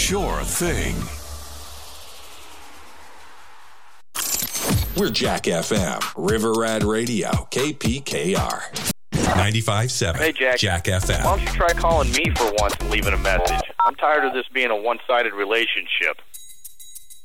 sure thing. We're Jack FM, River Rad Radio, KPKR. 95.7. Hey, Jack. Jack FM. Why don't you try calling me for once and leaving a message? I'm tired of this being a one-sided relationship.